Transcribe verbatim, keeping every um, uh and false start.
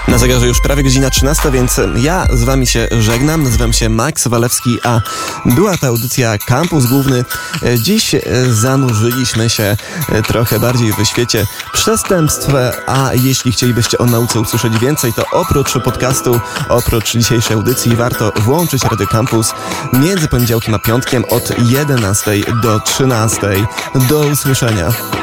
Na zegarze już prawie godzina trzynasta, więc ja z wami się żegnam. Nazywam się Max Walewski, a była to audycja Kampus Główny. Dziś zanurzyliśmy się trochę bardziej w świecie przestępstw, a jeśli chcielibyście o nauce usłyszeć więcej, to oprócz podcastu, oprócz dzisiejszej audycji warto włączyć Radio Campus między poniedziałkiem a piątkiem od jedenastej do trzynastej. Do usłyszenia.